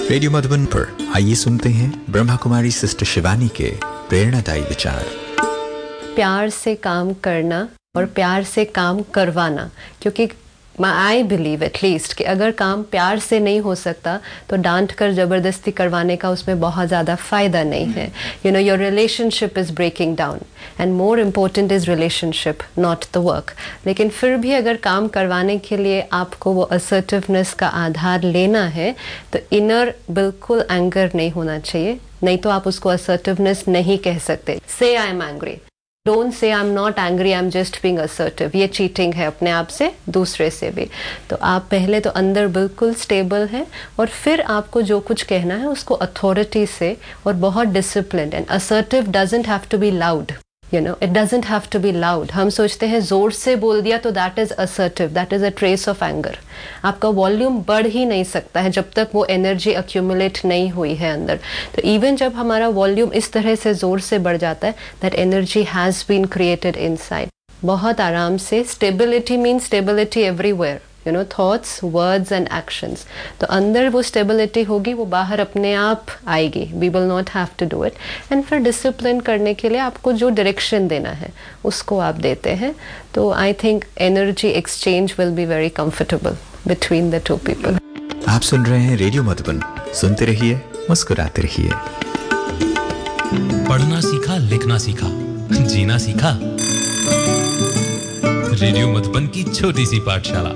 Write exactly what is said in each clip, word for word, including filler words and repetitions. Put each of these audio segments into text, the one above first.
Radio Madhuban पर आइए सुनते हैं ब्रह्मा कुमारी सिस्टर शिवानी के प्रेरणादायी विचार। प्यार से काम करना और प्यार से काम करवाना, क्योंकि आई बिलीव एटलीस्ट कि अगर काम प्यार से नहीं हो सकता तो डांट कर ज़बरदस्ती करवाने का उसमें बहुत ज़्यादा फ़ायदा नहीं है। You know, your relationship is breaking down and more important is relationship, not the work. लेकिन फिर भी अगर काम करवाने के लिए आपको वो असर्टिवनेस का आधार लेना है तो इनर बिल्कुल एंगर नहीं होना चाहिए, नहीं तो आप उसको असर्टिवनेस नहीं कह सकते। से I am angry, don't say I am not angry, I am just being assertive. ये चीटिंग है अपने आप से, दूसरे से भी। तो आप पहले तो अंदर बिल्कुल स्टेबल हैं और फिर आपको जो कुछ कहना है उसको अथॉरिटी से और बहुत discipline. And assertive doesn't have to be loud, you know, it doesn't have to be loud. हम सोचते हैं जोर से बोल दिया तो that is assertive, that is a trace of anger. आपका वॉल्यूम बढ़ ही नहीं सकता है जब तक वो एनर्जी अक्यूमुलेट नहीं हुई है अंदर। तो इवन जब हमारा वॉल्यूम इस तरह से जोर से बढ़ जाता है, that energy has been created inside. बहुत आराम से, stability means stability everywhere, you know, thoughts, words and actions. तो अंदर वो स्टेबिलिटी होगी, वो बाहर अपने आप आएगी। We will not have to do it. And फिर डिसिप्लिन करने के लिए आपको जो डायरेक्शन देना है उसको आप देते हैं। तो I think energy exchange will be very comfortable between the two people. आप सुन रहे हैं रेडियो मधुबन, सुनते रहिए, मुस्कुराते रहिए। पढ़ना सीखा, लिखना सीखा, जीना सीखा। रेडियो मधुबन की छोटी सी पाठशाला।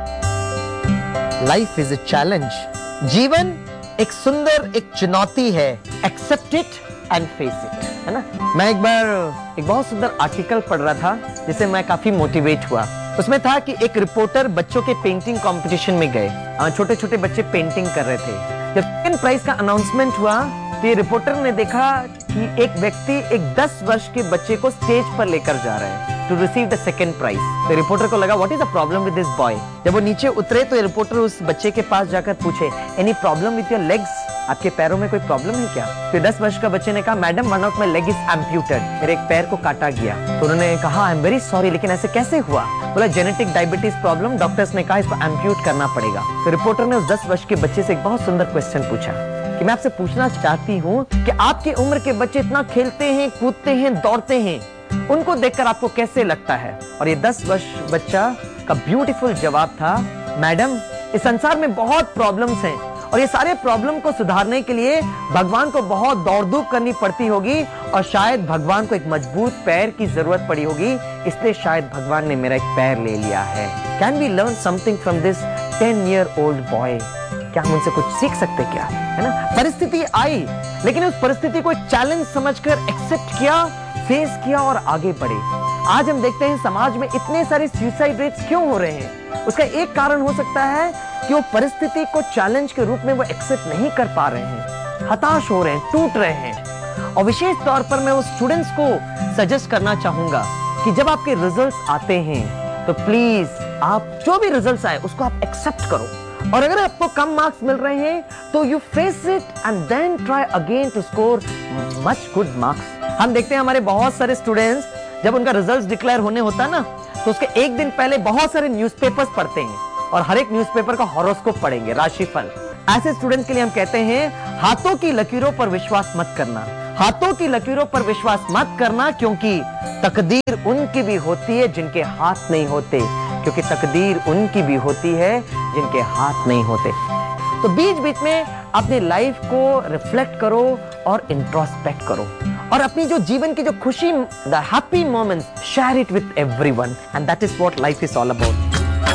Life is a challenge. जीवन एक सुंदर एक चुनौती है। Accept it and face it, है ना। मैं एक बार एक बहुत सुंदर आर्टिकल पढ़ रहा था जिससे मैं काफी मोटिवेट हुआ। उसमें था कि एक रिपोर्टर बच्चों के पेंटिंग कंपटीशन में गए। छोटे छोटे बच्चे पेंटिंग कर रहे थे। जब सेकंड प्राइज का अनाउंसमेंट हुआ तो ये रिपोर्टर ने देखा कि एक व्यक्ति एक दस वर्ष के बच्चे को स्टेज पर लेकर जा रहा है to receive the second prize. तो रिपोर्टर को लगा what is the problem with this boy. जब वो नीचे उतरे तो रिपोर्टर उस बच्चे के पास जाकर पूछे, any problem with your legs, आपके पैरों में कोई प्रॉब्लम है क्या? तो दस वर्ष का बच्चे ने कहा, madam one of my leg is amputated, मेरे एक पैर को काटा गया। तो उन्होंने कहा, आई एम वेरी सॉरी, लेकिन ऐसे कैसे हुआ? बोला जेनेटिक डायबिटीज प्रॉब्लम, डॉक्टर्स ने कहा इसको एम्प्यूट करना पड़ेगा। तो रिपोर्टर ने उस दस वर्ष के बच्चे से एक बहुत सुंदर क्वेश्चन पूछा कि मैं आपसे पूछना चाहती हूँ कि आपकी उम्र के बच्चे इतना खेलते हैं, कूदते हैं, दौड़ते हैं, उनको देखकर आपको कैसे लगता है? और ये दस वर्ष बच्चा का ब्यूटीफुल जवाब था, मैडम इस संसार में बहुत प्रॉब्लम्स हैं और ये सारे प्रॉब्लम को सुधारने के लिए भगवान को बहुत दौड़ धूप करनी पड़ती होगी और शायद भगवान को एक मजबूत पैर की जरूरत पड़ी होगी, इसलिए शायद भगवान ने मेरा एक पैर ले लिया है। Can we learn something from this ten year old boy? क्या हम उनसे कुछ सीख सकते क्या? है ना। परिस्थिति आई, लेकिन उस परिस्थिति को एक चैलेंज समझकर एक्सेप्ट किया, फेस किया और आगे बढ़े। आज हम देखते हैं समाज में इतने सारे सुसाइड रेट्स क्यों हो रहे हैं? उसका एक कारण हो सकता है कि वो परिस्थिति को चैलेंज के रूप में वो एक्सेप्ट नहीं कर पा रहे हैं, हताश हो रहे हैं, टूट रहे हैं। और विशेष तौर पर मैं उस स्टूडेंट्स को सजेस्ट करना चाहूंगा कि जब आपके रिजल्ट्स आते हैं तो प्लीज आप जो भी रिजल्ट्स आए उसको आप एक्सेप्ट करो। और अगर आपको कम मार्क्स मिल रहे हैं तो you face it and then try again to score much good marks. हम देखते हैं हमारे बहुत सारे स्टूडेंट्स जब उनका रिजल्ट्स डिक्लेयर होने होता है ना, तो उसके एक दिन पहले बहुत सारे न्यूज़पेपर्स पढ़ते हैं और हर एक न्यूज़पेपर का हॉरोस्कोप पढ़ेंगे, राशिफल। ऐसे स्टूडेंट्स के लिए हम कहते हैं हाथों की लकीरों पर विश्वास मत करना, हाथों की लकीरों पर विश्वास मत करना, क्योंकि तकदीर उनकी भी होती है जिनके हाथ नहीं होते, क्योंकि तकदीर उनकी भी होती है जिनके हाथ नहीं होते। तो बीच बीच में अपनी लाइफ को रिफ्लेक्ट करो और इंट्रोस्पेक्ट करो और अपनी जो जीवन की जो खुशी, the happy moments, share it with everyone, and that is what life is all about.